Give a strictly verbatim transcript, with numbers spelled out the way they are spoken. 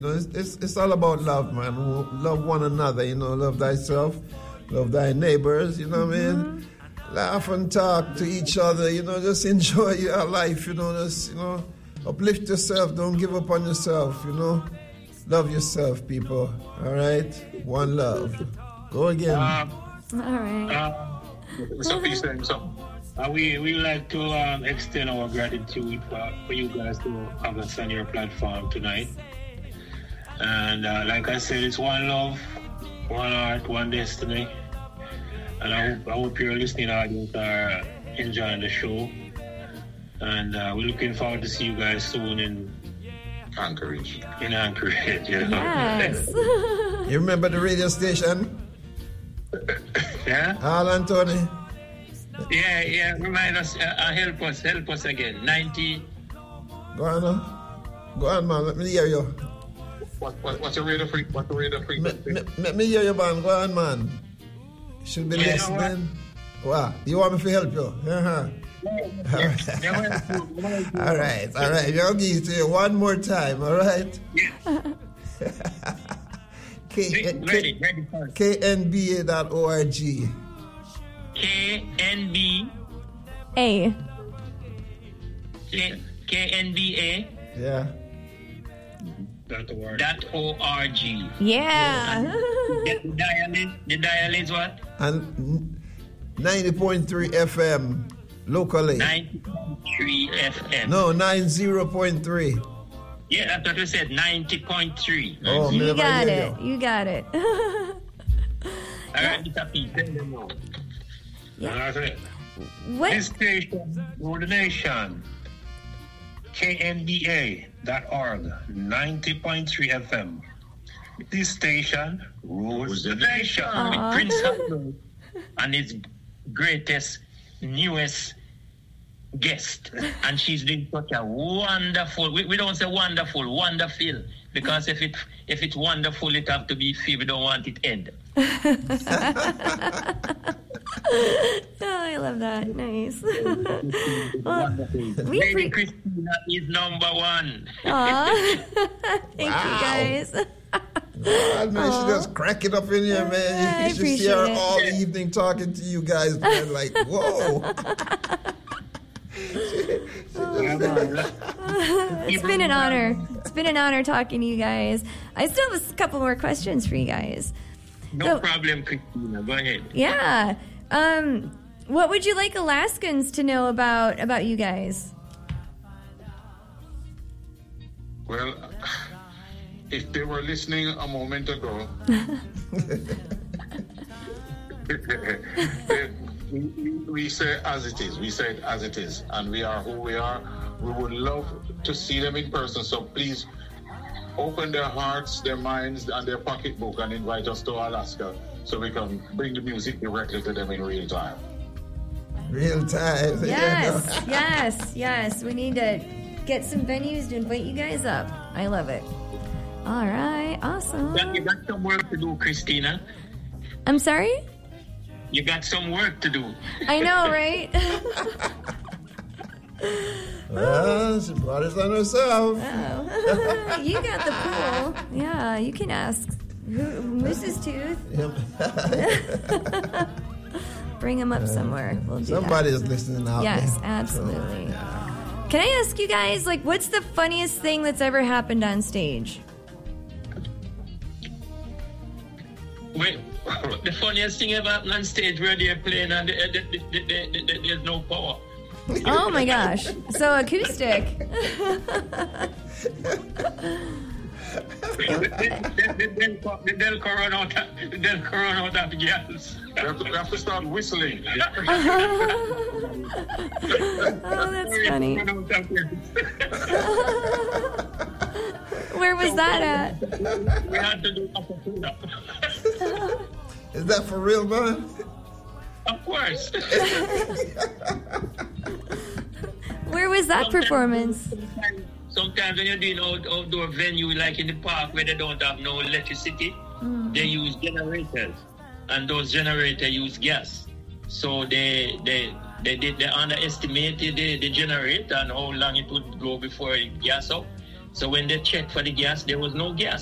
You know, it's, it's, it's all about love, man. Love one another, you know, love thyself, love thy neighbors, you know what mm-hmm. I mean? Laugh and talk to each other, you know, just enjoy your life, you know, just, you know, uplift yourself, don't give up on yourself, you know. Love yourself, people, all right? One love. Go again. Um, all right. Uh, so, so uh, we we like to um, extend our gratitude for, for you guys to have us on your platform tonight. And uh, like I said, it's one love, one heart, one destiny. And I hope, I hope your listening audience are enjoying the show. And uh, we're looking forward to see you guys soon in Anchorage. In Anchorage, you know. Yes. You remember the radio station? Yeah? Al Anthony? Yeah, yeah. Remind us, uh, uh, help us, help us again. ninety. Go on, uh. Go on, man. Let me hear you. What, what, what's the radio freak? What's the radio freak? Let me, me, me hear you, man. Go on, man. Should be yeah, listening. What? You want me to help you? Uh-huh. Yeah, yeah. All right, all right. I'll give it to you one more time, all right? Yeah. K- ready, ready first. K N B A dot org. K N B A. K N B A. Yeah. Dot O R G. Yeah. The dial is, the dial is what? And ninety point three F M locally. ninety point three F M. No, ninety point three. Yeah, that's what we said, ninety point three. Oh, you got it. You. you got it. All right, Mister P, tell them now. Yeah. What? This station, rule the nation. K N B A dot org, ninety point three F M. This station rules the nation with Prince Albert and its greatest, newest guest. And she's doing such a wonderful, we, we don't say wonderful, wonderful. Because if it if it's wonderful, it have to be feel. We don't want it end. Oh, I love that. Nice. Well, we Lady pre- Christina is number one. Aw. Thank Wow. you guys. God, man, she just cracking up in here, man. I You should see her appreciate it. all evening talking to you guys, man. Like, whoa. It's been an honor. It's been an honor talking to you guys. I still have a couple more questions for you guys. No So- problem, Christina. Go ahead. Yeah. Um, what would you like Alaskans to know about about you guys? Well, if they were listening a moment ago, we, we say as it is. We say it as it is. And we are who we are. We would love to see them in person. So please open their hearts, their minds, and their pocketbook and invite us to Alaska so we can bring the music directly to them in real time. Real time. Yes, yes, yes. We need to get some venues to invite you guys up. I love it. All right, awesome. You got some work to do, Christina. I'm sorry? You got some work to do. I know, right? Well, she brought us on herself. Oh. You got the pool. Yeah, you can ask. Who, Moose's Tooth. Bring him up somewhere. We'll do Somebody's that. listening out Yes, there. absolutely. Can I ask you guys, like, what's the funniest thing that's ever happened on stage? Wait, the funniest thing ever happened on stage where they're playing and the, the, the, the, the, there's no power. Oh my gosh. So acoustic. The Delco run out the Delco run out of gas. We have to, we have to start whistling. Oh, that's funny. Where was that at? We had to do Acapella. Is that for real, man? Of course. Where was that Sometimes- performance? Sometimes, sometimes when you're doing out, outdoor venue like in the park where they don't have no electricity, Mm. they use generators, and those generators use gas. So they they they they, they underestimated the, the generator and how long it would go before it gas up. So when they checked for the gas, there was no gas.